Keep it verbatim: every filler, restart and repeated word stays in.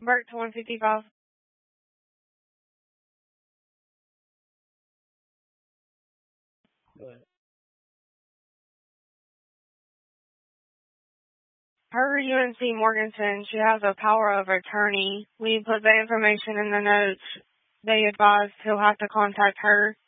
Bert to one fifty-five. Go ahead. Per U N C Morganson, she has a power of attorney. We put the information in the notes. They advised he'll have to contact her